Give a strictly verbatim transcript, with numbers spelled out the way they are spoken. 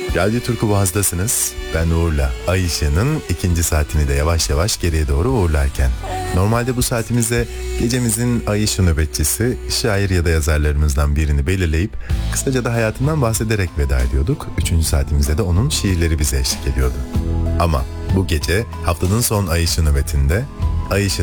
Radyo Türkü Boğaz'dasınız. Ben Uğur'la Ay Işığı'nın ikinci saatini de yavaş yavaş geriye doğru uğurlarken. Normalde bu saatimizde gecemizin Ay Işığı nöbetçisi, şair ya da yazarlarımızdan birini belirleyip kısaca da hayatından bahsederek veda ediyorduk. Üçüncü saatimizde de onun şiirleri bize eşlik ediyordu. Ama bu gece haftanın son Ay Işığı nöbetinde Ay Işığı